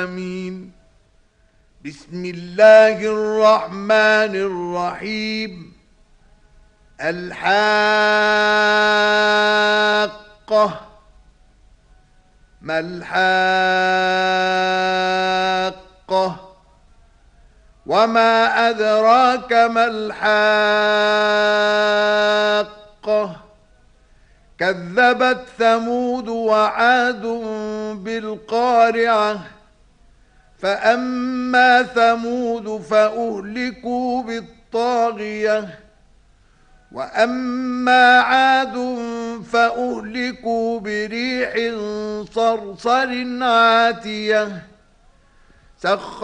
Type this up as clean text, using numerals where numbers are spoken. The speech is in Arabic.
آمين. بسم الله الرحمن الرحيم. الحاقة. ما الحاقة؟ وما أدراك ما الحاقة؟ كذبت ثمود وعاد بالقارعة. فأما ثمود فأهلكوا بالطاغية، وأما عاد فأهلكوا بريح صرصر عاتية.